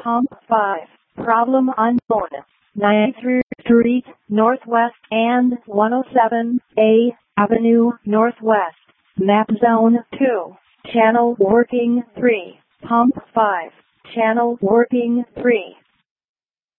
Pump 5. Problem unknown. 9th Street Northwest and 107A Avenue Northwest. Map Zone 2. Channel working 3. Pump 5. Channel working 3.